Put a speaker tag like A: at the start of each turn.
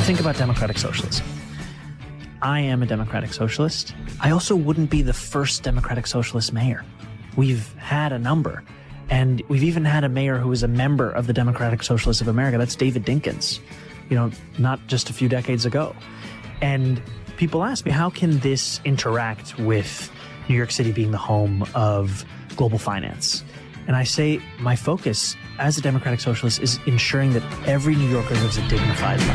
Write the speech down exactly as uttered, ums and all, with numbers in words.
A: think about democratic socialism. I am a democratic socialist. I also wouldn't be the first democratic socialist mayor. We've had a number, and we've even had a mayor who was a member of the Democratic Socialists of America. That's David Dinkins, you know, not just a few decades ago. And people ask me, how can this interact with New York City being the home of global finance? And I say my focus as a democratic socialist is ensuring that every New Yorker lives a dignified life.